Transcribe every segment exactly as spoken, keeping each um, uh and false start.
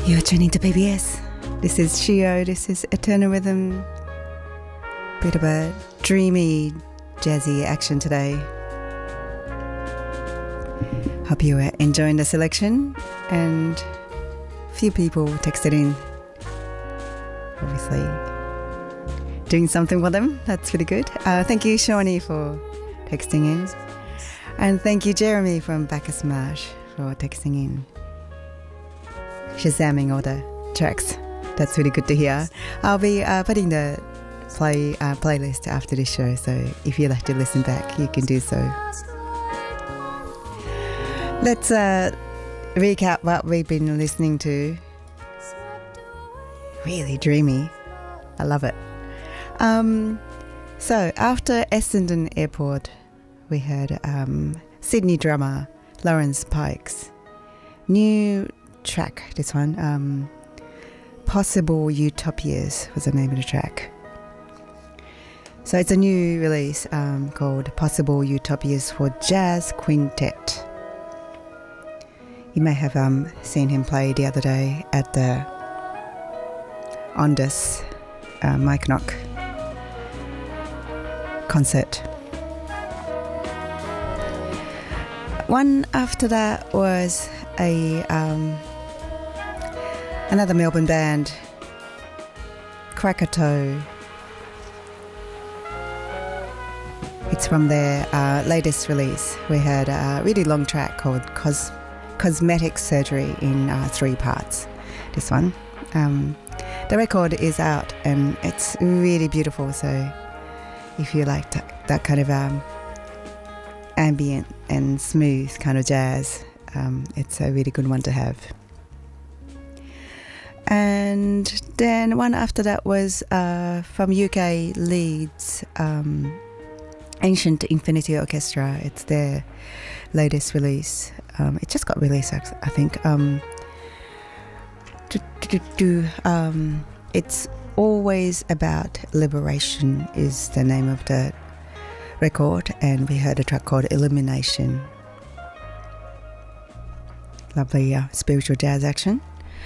You're tuning to P B S. This is Shio, this is Eternal Rhythm. Bit of a dreamy, jazzy action today. Hope you are enjoying the selection, and a few people texted in. Obviously doing something for them, that's really good. Uh, thank you, Shawnee, for texting in. And thank you, Jeremy from Bacchus Marsh, for texting in. Shazamming all the tracks. That's really good to hear. I'll be uh, putting the play uh, playlist after this show, so if you'd like to listen back, you can do so. Let's uh, recap what we've been listening to. Really dreamy. I love it. Um, so after Essendon Airport, we heard um, Sydney drummer Lawrence Pikes' new track, this one, um, Possible Utopias was the name of the track. So it's a new release um, called Possible Utopias for Jazz Quintet. You may have um, seen him play the other day at the Ondas uh, Mike Knock concert. One after that was a um, another Melbourne band, Krakatoa. It's from their uh, latest release. We had a really long track called Cos Cosmetic Surgery in uh, three parts. This one. Um, the record is out and it's really beautiful. So if you like that, that kind of um, ambient and smooth kind of jazz, um, it's a really good one to have. And then one after that was uh, from U K Leeds, um, Ancient Infinity Orchestra. It's their latest release. Um, it just got released, I think. Um, do, do, do, do, um, it's Always About Liberation is the name of the record, and we heard a track called Illumination. Lovely uh, spiritual jazz action.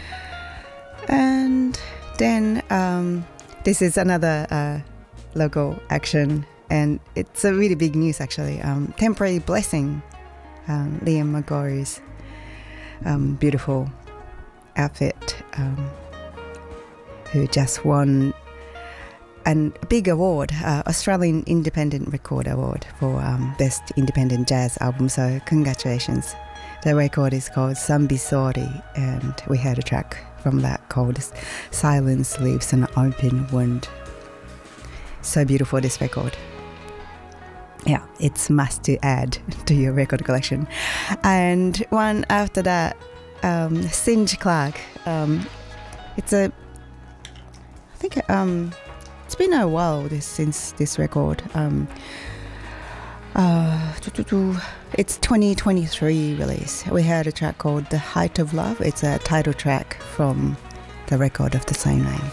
And then um, this is another uh, local action, and it's a really big news actually. Um, Temporary Blessing, um, Liam McGorry's um, beautiful outfit, um, who just won an, a big award, uh, Australian Independent Record Award for um, Best Independent Jazz Album, so congratulations. The record is called Sambisori, and we heard a track from that called Silence Leaves an Open Wound. So beautiful, this record. Yeah, it's must to add to your record collection. And one after that, um, Singe Clark. Um, it's a, I think um, it's been a while this, since this record. Um, uh, it's twenty twenty-three release. We had a track called The Height of Love. It's a title track from the record of the same name.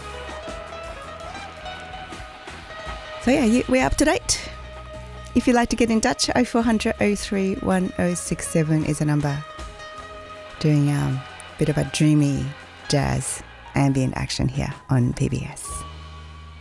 So yeah, you, we're up to date. If you'd like to get in touch, oh four hundred, oh three one oh six seven is a number. Doing um, a bit of a dreamy jazz ambient action here on P B S.